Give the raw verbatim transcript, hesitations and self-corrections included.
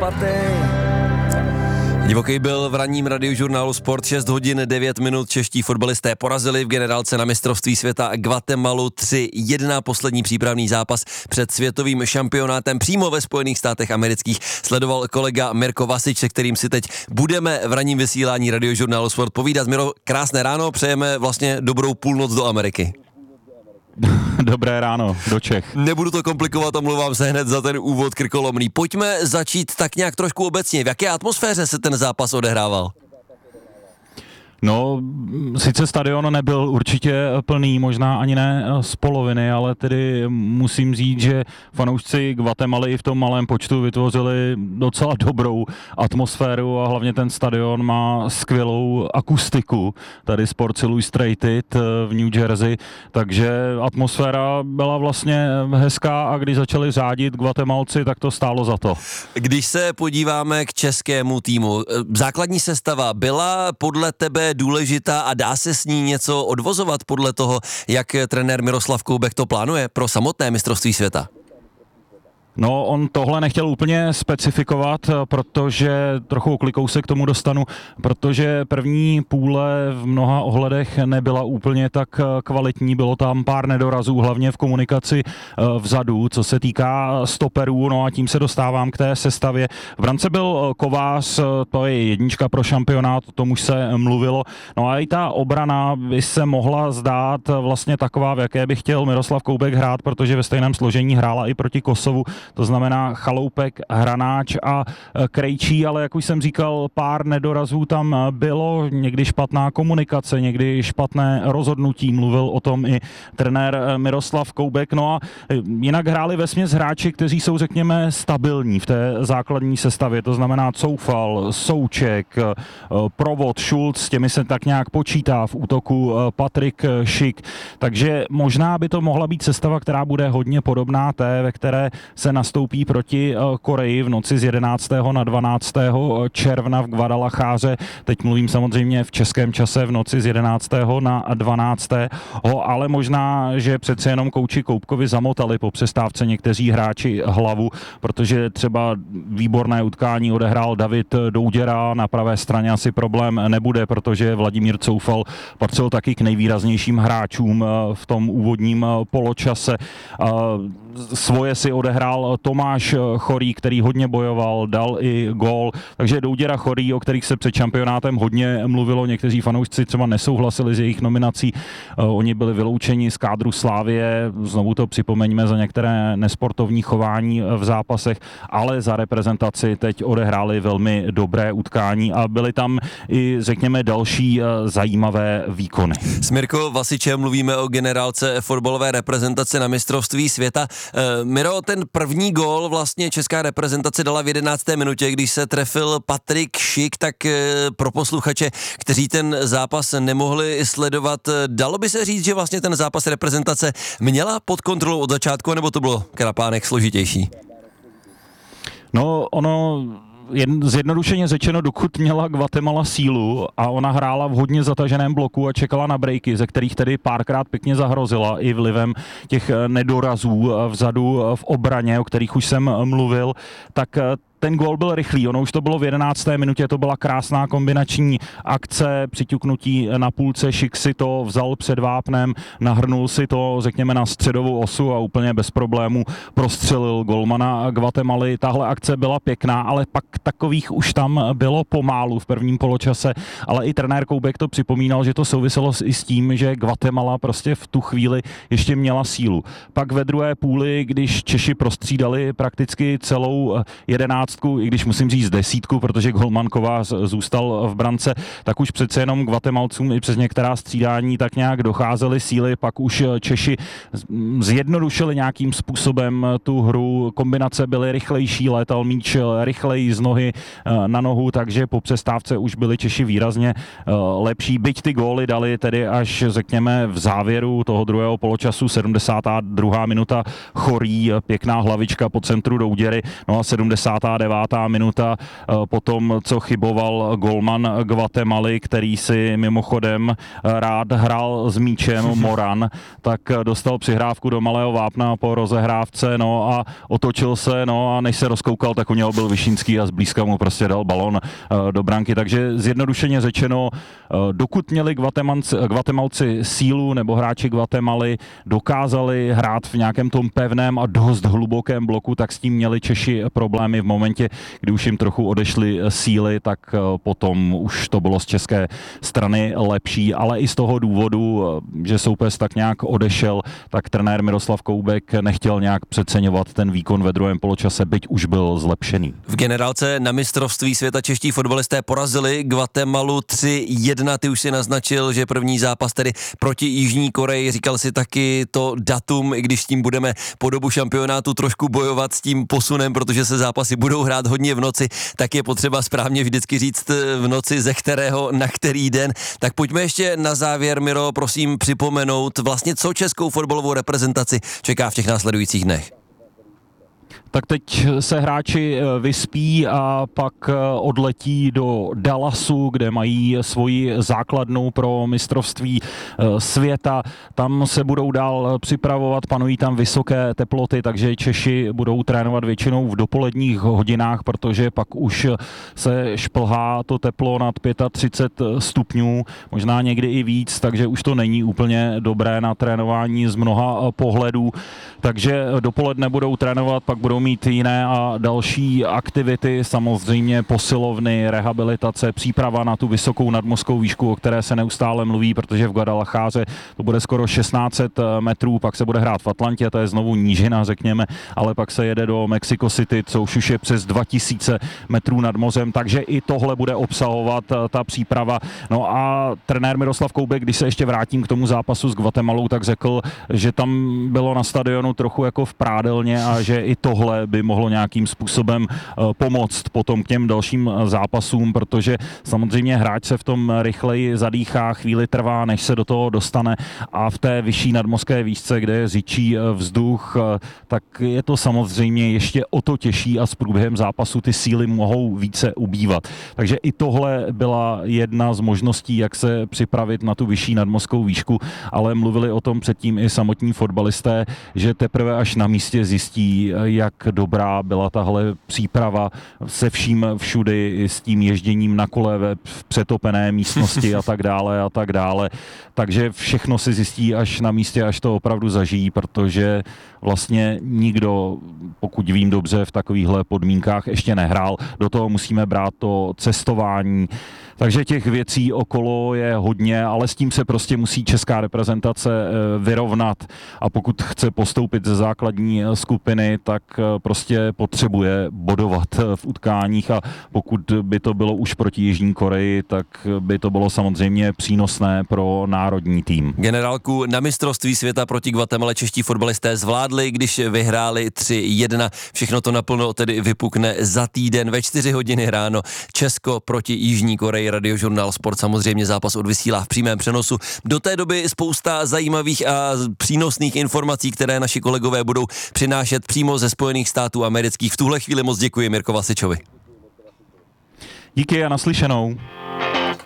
špatný. Divoký byl v ranním radiožurnálu Sport, šest hodin devět minut. Čeští fotbalisté porazili v generálce na mistrovství světa Guatemalu tři jedna. Poslední přípravný zápas před světovým šampionátem přímo ve Spojených státech amerických sledoval kolega Mirko Vasič, se kterým si teď budeme v ranním vysílání radiožurnálu Sport povídat. Miro, krásné ráno, přejeme vlastně dobrou půlnoc do Ameriky. Dobré ráno do Čech. Nebudu to komplikovat, omlouvám se hned za ten úvod krkolomný. Pojďme začít tak nějak trošku obecně. V jaké atmosféře se ten zápas odehrával? No, sice stadion nebyl určitě plný, možná ani ne z poloviny, ale tedy musím říct, že fanoušci Guatemaly i v tom malém počtu vytvořili docela dobrou atmosféru a hlavně ten stadion má skvělou akustiku, tady Sports Illustrated v New Jersey, takže atmosféra byla vlastně hezká a když začali řádit Guatemalci, tak to stálo za to. Když se podíváme k českému týmu, základní sestava byla podle tebe důležitá a dá se s ní něco odvozovat podle toho, jak trenér Miroslav Koubek to plánuje pro samotné mistrovství světa? No, on tohle nechtěl úplně specifikovat, protože trochu oklikou se k tomu dostanu, protože první půle v mnoha ohledech nebyla úplně tak kvalitní, bylo tam pár nedorazů, hlavně v komunikaci vzadu, co se týká stoperů, no a tím se dostávám k té sestavě. V brance byl Kovář, to je jednička pro šampionát, o tom už se mluvilo, no a i ta obrana by se mohla zdát vlastně taková, v jaké by chtěl Miroslav Koubek hrát, protože ve stejném složení hrála i proti Kosovu. To znamená Chaloupek, Hranáč a Krejčí, ale jak už jsem říkal, pár nedorazů tam bylo, někdy špatná komunikace, někdy špatné rozhodnutí, mluvil o tom i trenér Miroslav Koubek, no a jinak hráli vesměs hráči, kteří jsou, řekněme, stabilní v té základní sestavě, to znamená Coufal, Souček, Provod, Schulz, s těmi se tak nějak počítá, v útoku Patrik Šik, takže možná by to mohla být sestava, která bude hodně podobná té, ve které se nastoupí proti Koreji v noci z jedenáctého na dvanáctého června v Guadalajáře. Teď mluvím samozřejmě v českém čase v noci z jedenáctého na dvanáctého ale možná, že přece jenom kouči Koubkovi zamotali po přestávce někteří hráči hlavu, protože třeba výborné utkání odehrál David Douděra, na pravé straně asi problém nebude, protože Vladimír Coufal patřil taky k nejvýraznějším hráčům v tom úvodním poločase. Svoje si odehrál Tomáš Chorý, který hodně bojoval, dal i gól, takže Douděra, Chorý, o kterých se před šampionátem hodně mluvilo, někteří fanoušci třeba nesouhlasili s jejich nominací, oni byli vyloučeni z kádru Slavie, znovu to připomeňme za některé nesportovní chování v zápasech, ale za reprezentaci teď odehráli velmi dobré utkání a byly tam i, řekněme, další zajímavé výkony. S Mirko Vasičem mluvíme o generálce fotbalové reprezentace na mistrovství světa. Miro, ten první gól vlastně česká reprezentace dala v jedenácté minutě, když se trefil Patrik Šik, tak pro posluchače, kteří ten zápas nemohli sledovat, dalo by se říct, že vlastně ten zápas reprezentace měla pod kontrolou od začátku, nebo to bylo krapánek složitější? No, ono... Jen, zjednodušeně řečeno, dokud měla Guatemala sílu a ona hrála v hodně zataženém bloku a čekala na breaky, ze kterých tedy párkrát pěkně zahrozila i vlivem těch nedorazů vzadu v obraně, o kterých už jsem mluvil, tak ten gól byl rychlý, ono už to bylo v jedenácté minutě, to byla krásná kombinační akce, přiťuknutí na půlce, Šik si to vzal před vápnem, nahrnul si to, řekněme, na středovou osu a úplně bez problémů prostřelil golmana Guatemaly. Tahle akce byla pěkná, ale pak takových už tam bylo pomálu v prvním poločase, ale i trenér Koubek to připomínal, že to souviselo i s tím, že Guatemala prostě v tu chvíli ještě měla sílu. Pak ve druhé půli, když Češi prostřídali prakticky celou jedenáctku, i když musím říct desítku, protože golman Kovář zůstal v brance, tak už přece jenom Guatemalcům i přes některá střídání tak nějak docházely síly, pak už Češi zjednodušili nějakým způsobem tu hru, kombinace byly rychlejší, létal míč rychleji z nohy na nohu, takže po přestávce už byli Češi výrazně lepší, byť ty góly dali tedy až, řekněme, v závěru toho druhého poločasu, sedmdesátá druhá minuta Chorý, pěkná hlavička po centru Douděry, no a sedmdesátá devátá minuta, potom co chyboval golman Guatemaly, který si mimochodem rád hrál s míčem, Moran, tak dostal přihrávku do malého vápna po rozehrávce, no a otočil se, no a než se rozkoukal, tak u něho byl Višinský a zblízka mu prostě dal balon do branky, takže zjednodušeně řečeno, dokud měli Guatemalci sílu nebo hráči Guatemaly dokázali hrát v nějakém tom pevném a dost hlubokém bloku, tak s tím měli Češi problémy v momentě, kdy už jim trochu odešly síly, tak potom už to bylo z české strany lepší, ale i z toho důvodu, že soupeř tak nějak odešel, tak trenér Miroslav Koubek nechtěl nějak přeceňovat ten výkon ve druhém poločase, byť už byl zlepšený. V generálce na mistrovství světa čeští fotbalisté porazili Guatemalu tři jedna, ty už si naznačil, že první zápas tedy proti Jižní Koreji, říkal si taky to datum, i když s tím budeme po dobu šampionátu trošku bojovat s tím posunem, protože se zápasy budou hrát hodně v noci, tak je potřeba správně vždycky říct v noci, ze kterého na který den. Tak pojďme ještě na závěr, Miro, prosím připomenout vlastně, co českou fotbalovou reprezentaci čeká v těch následujících dnech. Tak teď se hráči vyspí a pak odletí do Dallasu, kde mají svoji základnu pro mistrovství světa. Tam se budou dál připravovat, panují tam vysoké teploty, takže Češi budou trénovat většinou v dopoledních hodinách, protože pak už se šplhá to teplo nad třicet pět stupňů, možná někdy i víc, takže už to není úplně dobré na trénování z mnoha pohledů. Takže dopoledne budou trénovat, pak budou mít jiné a další aktivity, samozřejmě posilovny, rehabilitace, příprava na tu vysokou nadmořskou výšku, o které se neustále mluví, protože v Guadalajáře to bude skoro šestnáct set metrů, pak se bude hrát v Atlantě, to je znovu nížina, řekněme, ale pak se jede do Mexico City, což už je přes dva tisíce metrů nad mořem, takže i tohle bude obsahovat ta příprava. No a trenér Miroslav Koubek, když se ještě vrátím k tomu zápasu s Guatemalou, tak řekl, že tam bylo na stadionu trochu jako v prádelně a že i tohle by mohlo nějakým způsobem pomoct potom k těm dalším zápasům, protože samozřejmě hráč se v tom rychleji zadýchá, chvíli trvá, než se do toho dostane a v té vyšší nadmořské výšce, kde je řičí vzduch, tak je to samozřejmě ještě o to těžší a s průběhem zápasu ty síly mohou více ubývat. Takže i tohle byla jedna z možností, jak se připravit na tu vyšší nadmořskou výšku, ale mluvili o tom předtím i samotní fotbalisté, že teprve až na místě zjistí, jak dobrá byla tahle příprava se vším všudy, s tím ježděním na kole ve přetopené místnosti a tak dále a tak dále. Takže všechno se zjistí až na místě, až to opravdu zažijí, protože vlastně nikdo, pokud vím dobře, v takovýchhle podmínkách ještě nehrál. Do toho musíme brát to cestování. Takže těch věcí okolo je hodně, ale s tím se prostě musí česká reprezentace vyrovnat a pokud chce postoupit ze základní skupiny, tak prostě potřebuje bodovat v utkáních a pokud by to bylo už proti Jižní Koreji, tak by to bylo samozřejmě přínosné pro národní tým. Generálku na mistrovství světa proti Guatemale čeští fotbalisté zvládli, když vyhráli tři jedna. Všechno to naplno tedy vypukne za týden ve čtyři hodiny ráno. Česko proti Jižní Koreji. Radiožurnál Sport samozřejmě zápas odvysílá v přímém přenosu. Do té doby spousta zajímavých a přínosných informací, které naši kolegové budou přinášet přímo ze Spojených států amerických. V tuhle chvíli moc děkuji Mirko Vasičovi. Díky a naslyšenou.